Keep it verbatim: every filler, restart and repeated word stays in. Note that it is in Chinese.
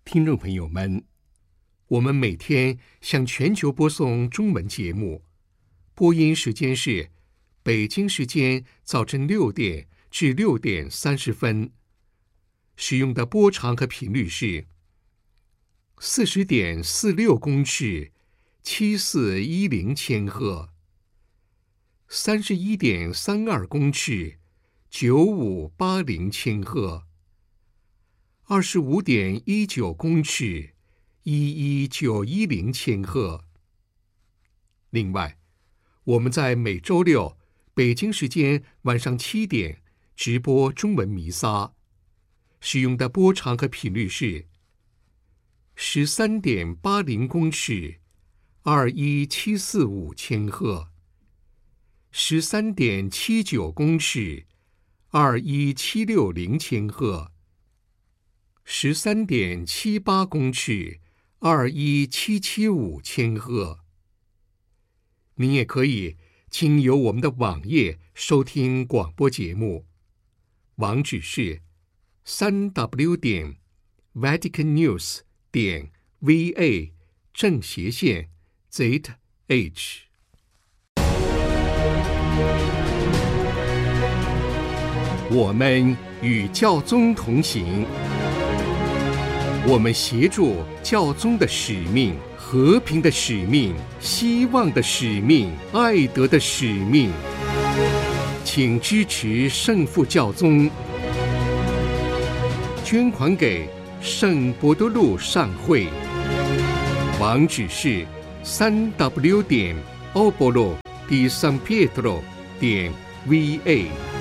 听众朋友们，我们每天向全球播送中文节目，播音时间是北京时间早晨六点至六点三十分，使用的波长和频率是四十点四六公尺，七四一零千赫，三十一点三二公尺，九五八零千赫。二十五点一九公尺，一一九一零千赫。另外，我们在每周六北京时间晚上七点直播中文弥撒，使用的波长和频率是十三点八零公尺，二一七四五千赫，十三点七九公尺，二一七六零千赫。十三点七八公尺，二一七七五千赫。您也可以经由我们的网页收听广播节目，网址是三 w 点 vatican news 点 v a 正斜线 z h。我们与教宗同行。我们协助教宗的使命，和平的使命，希望的使命，爱德的使命。请支持圣父教宗，捐款给圣伯多禄善会，网址是三 w 点 obolo di san pietro 点 v a。